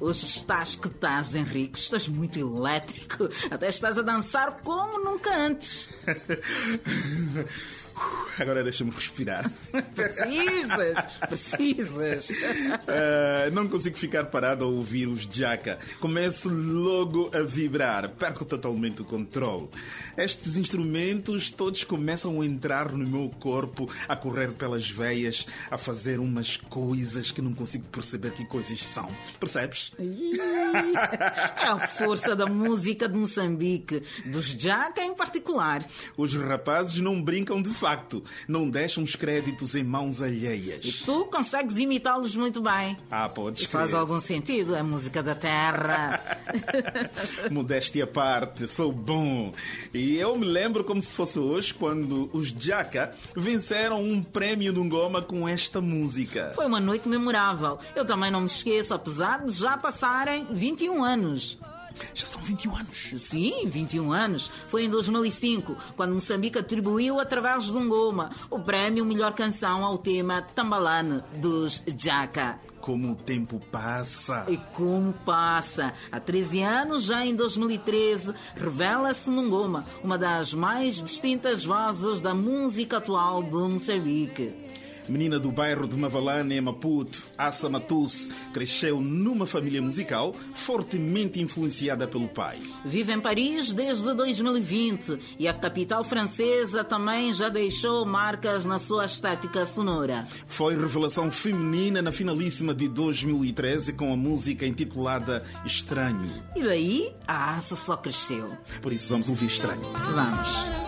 Hoje estás que estás, Henrique. Estás muito elétrico. Até estás a dançar como nunca antes. Agora deixa-me respirar. Precisas. Não consigo ficar parado a ouvir os Jaka. Começo logo a vibrar. Perco totalmente o controle. Estes instrumentos todos começam a entrar no meu corpo, a correr pelas veias, a fazer umas coisas que não consigo perceber que coisas são. Percebes? É a força da música de Moçambique, dos Jaka em particular. Os rapazes não brincam de facto. Não deixam os créditos em mãos alheias. E tu consegues imitá-los muito bem. Podes Faz crer. algum sentido, é música da terra. Modéstia à parte, sou bom. E eu me lembro como se fosse hoje, quando os Jaka venceram um prémio no Ngoma com esta música. Foi uma noite memorável. Eu também não me esqueço, apesar de já passarem 21 anos. Já são 21 anos. Sim, 21 anos. Foi em 2005, quando Moçambique atribuiu, através de Ngoma, o prémio Melhor Canção ao tema Tambalane, dos Jaka. Como o tempo passa. E como passa. Há 13 anos, já em 2013, revela-se Ngoma, uma das mais distintas vozes da música atual de Moçambique. Menina do bairro de Mavalane, em Maputo, Assa Matusse, cresceu numa família musical fortemente influenciada pelo pai. Vive em Paris desde 2020 e a capital francesa também já deixou marcas na sua estética sonora. Foi revelação feminina na finalíssima de 2013 com a música intitulada Estranho. E daí, a Assa só cresceu. Por isso vamos ouvir Estranho. Vamos.